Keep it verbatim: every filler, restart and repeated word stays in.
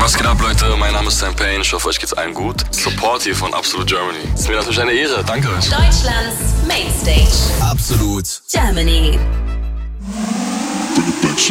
Was geht ab, Leute? Mein Name ist Sam Payne. Ich hoffe, euch geht's allen gut. Support hier von Absolut Germany. Es ist mir natürlich eine Ehre. Danke euch. Deutschlands Mainstage. Absolut Germany. Bring it back,